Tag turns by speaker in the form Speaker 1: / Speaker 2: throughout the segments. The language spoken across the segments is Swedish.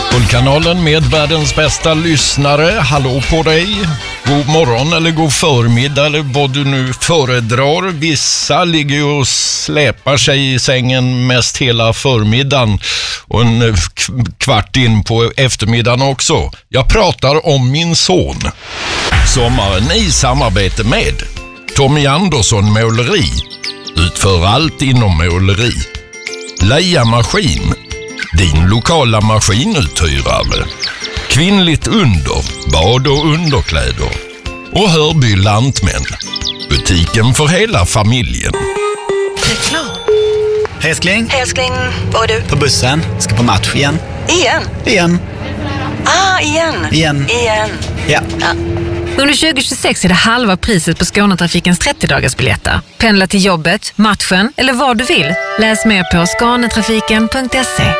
Speaker 1: Kanalen med världens bästa lyssnare. Hallå på dig. God morgon eller god förmiddag eller vad du nu föredrar. Vissa ligger ju och släpar sig i sängen mest hela förmiddagen och en kvart in på eftermiddagen också. Jag pratar om min son. Sommaren i samarbete med Tommy Andersson Måleri. Utför allt inom måleri. Leia Maskin. Din lokala maskinuthyrare. Kvinnligt under, bad och underkläder. Och Hörby Lantmän. Butiken för hela familjen.
Speaker 2: Reklam.
Speaker 3: Älskling.
Speaker 2: Älskling, vad är du?
Speaker 3: På bussen. Ska på match igen.
Speaker 2: Igen?
Speaker 3: Igen.
Speaker 2: Igen.
Speaker 3: Ja.
Speaker 4: Under 2026 är det halva priset på Skånetrafikens 30-dagarsbiljetter. Pendla till jobbet, matchen eller vad du vill. Läs mer på skanetrafiken.se.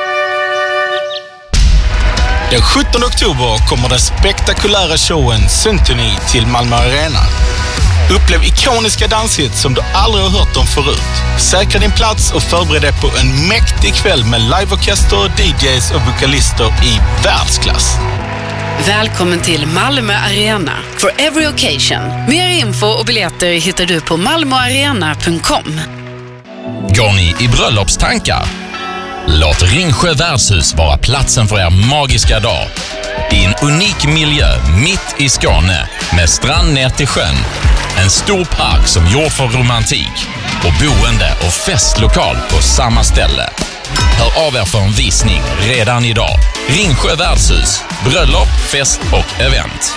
Speaker 5: Den 17 oktober kommer den spektakulära showen Symphony till Malmö Arena. Upplev ikoniska danshits som du aldrig har hört om förut. Säkra din plats och förbered dig på en mäktig kväll med liveorkester, DJs och vokalister i världsklass.
Speaker 6: Välkommen till Malmö Arena for every occasion. Mer info och biljetter hittar du på malmoarena.com.
Speaker 7: Går ni i bröllopstankar? Låt Ringsjö värdshus vara platsen för er magiska dag. I en unik miljö mitt i Skåne med strand ner till sjön. En stor park som gjord för romantik och boende och festlokal på samma ställe. Hör av er för en visning redan idag. Ringsjö värdshus, bröllop, fest och event.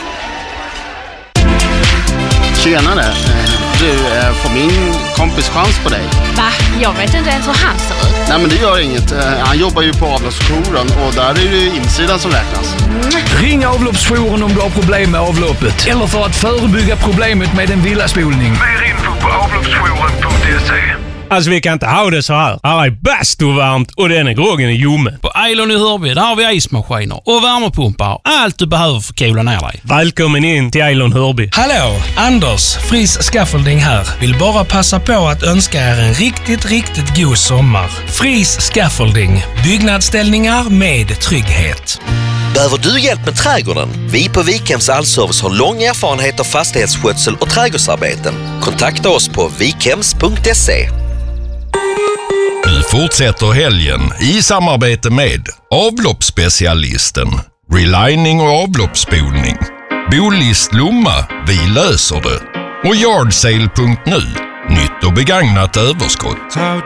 Speaker 8: Tjenare, du får min kompis chans på dig.
Speaker 9: Va? Jag vet inte ens hur han ser ut.
Speaker 8: Nej men det gör inget, han jobbar ju på avloppsjouren och där är det insidan som räknas.
Speaker 10: Ring avloppsjouren om du har problem med avloppet eller för att förebygga problemet med en villaspolning.
Speaker 11: Mer info på avloppsjouren.se.
Speaker 12: Alltså vi kan inte ha det så här. Här är bastuvarmt och den är groggen i ljummen.
Speaker 13: På Eilon i Hörby, där har vi ismaskiner och värmepumpar. Allt du behöver för att kola ner dig.
Speaker 12: Välkommen in till Eilon Hörby.
Speaker 14: Hallå, Anders, Fris Scaffolding här. Vill bara passa på att önska er en riktigt god sommar. Fris Scaffolding, byggnadsställningar med trygghet.
Speaker 15: Behöver du hjälp med trädgården? Vi på Vikhems Allservice har lång erfarenhet av fastighetsskötsel och trädgårdsarbeten. Kontakta oss på vikhems.se.
Speaker 1: Vi fortsätter helgen i samarbete med avloppsspecialisten, relining och avloppsspolning, Bolist Lomma, vi löser det och yardsale.nu, nytt och begagnat överskott.